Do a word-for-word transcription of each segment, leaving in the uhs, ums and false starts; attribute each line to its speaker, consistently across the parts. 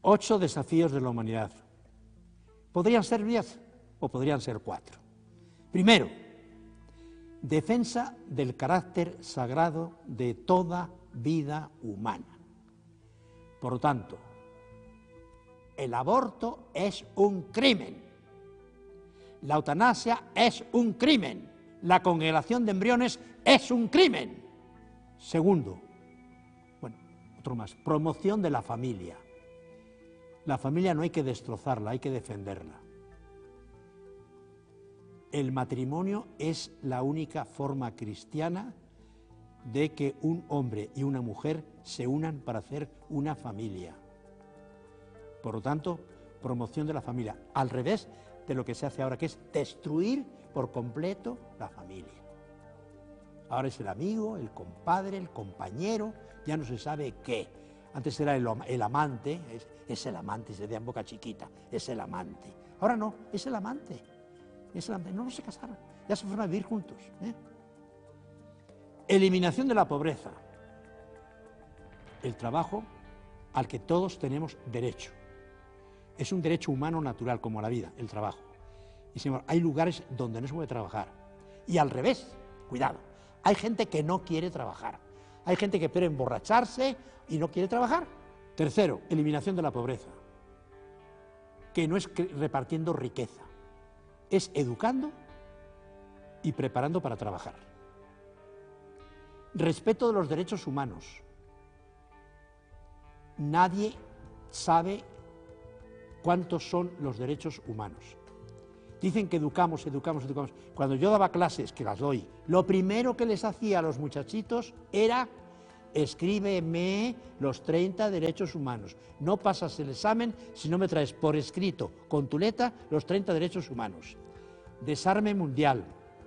Speaker 1: Ocho desafíos de la humanidad. Podrían ser diez o podrían ser cuatro. Primero, defensa del carácter sagrado de toda vida humana. Por lo tanto, el aborto es un crimen. La eutanasia es un crimen. La congelación de embriones es un crimen. Segundo, bueno, otro más, promoción de la familia. La familia no hay que destrozarla, hay que defenderla. El matrimonio es la única forma cristiana de que un hombre y una mujer se unan para hacer una familia. Por lo tanto, promoción de la familia, al revés de lo que se hace ahora, que es destruir por completo la familia. Ahora es el amigo, el compadre, el compañero, ya no se sabe qué. Antes era el, el amante, es, es el amante, se decía en boca chiquita, es el amante. Ahora no, es el amante, es el amante. No, no se casaron, ya se fueron a vivir juntos. ¿eh? Eliminación de la pobreza. El trabajo al que todos tenemos derecho. Es un derecho humano natural, como la vida, el trabajo. Y señor, hay lugares donde no se puede trabajar. Y al revés, cuidado, hay gente que no quiere trabajar. Hay gente que quiere emborracharse y no quiere trabajar. Tercero, eliminación de la pobreza. Que no es repartiendo riqueza, es educando y preparando para trabajar. Respeto de los derechos humanos. Nadie sabe cuántos son los derechos humanos. Dicen que educamos, educamos, educamos. Cuando yo daba clases, que las doy, lo primero que les hacía a los muchachitos era escríbeme los treinta derechos humanos. No pasas el examen si no me traes por escrito, con tu letra, los treinta derechos humanos. Desarme mundial.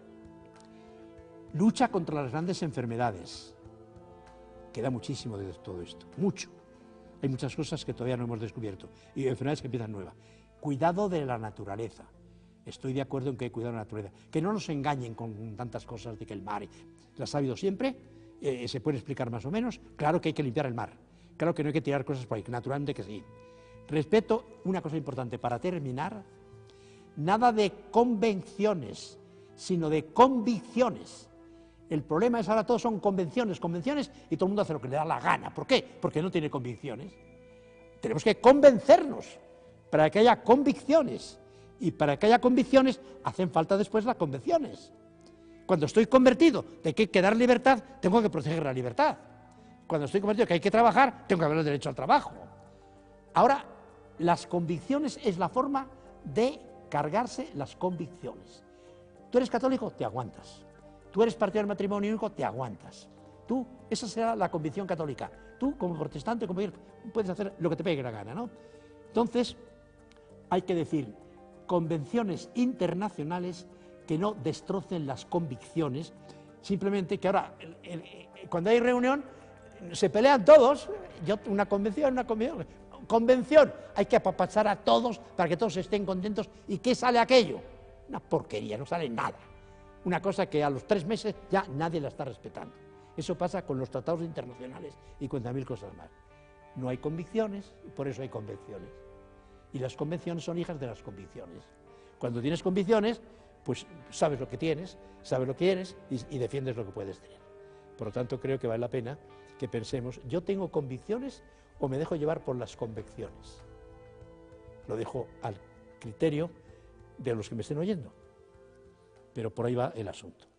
Speaker 1: Lucha contra las grandes enfermedades. Queda muchísimo de todo esto, mucho. Hay muchas cosas que todavía no hemos descubierto y enfermedades que empiezan nuevas. Cuidado de la naturaleza. Estoy de acuerdo en que hay que cuidar de la naturaleza. Que no nos engañen con tantas cosas de que el mar las ha habido siempre, eh, se puede explicar más o menos. Claro que hay que limpiar el mar. Claro que no hay que tirar cosas por ahí, naturalmente que sí. Respeto, una cosa importante, para terminar, nada de convenciones, sino de convicciones. El problema es ahora todos son convenciones, convenciones, y todo el mundo hace lo que le da la gana. ¿Por qué? Porque no tiene convicciones. Tenemos que convencernos para que haya convicciones. Y para que haya convicciones hacen falta después las convenciones. Cuando estoy convertido de que hay que dar libertad, tengo que proteger la libertad. Cuando estoy convertido de que hay que trabajar, tengo que haber el derecho al trabajo. Ahora, las convicciones es la forma de cargarse las convicciones. Tú eres católico, te aguantas. Tú eres partidario del matrimonio único, te aguantas. Tú, esa será la convicción católica. Tú, como protestante, como puedes hacer lo que te pegue la gana, ¿no? Entonces, hay que decir convenciones internacionales que no destrocen las convicciones, simplemente que ahora, el, el, cuando hay reunión, se pelean todos. Yo, una convención, una convención, convención, hay que apapachar a todos para que todos estén contentos. ¿Y qué sale aquello? Una porquería, no sale nada. Una cosa que a los tres meses ya nadie la está respetando. Eso pasa con los tratados internacionales y con mil cosas más. No hay convicciones, y por eso hay convenciones. Y las convenciones son hijas de las convicciones. Cuando tienes convicciones, pues sabes lo que tienes, sabes lo que eres y, y defiendes lo que puedes tener. Por lo tanto, creo que vale la pena que pensemos, ¿yo tengo convicciones o me dejo llevar por las convicciones? Lo dejo al criterio de los que me estén oyendo. Pero por ahí va el asunto.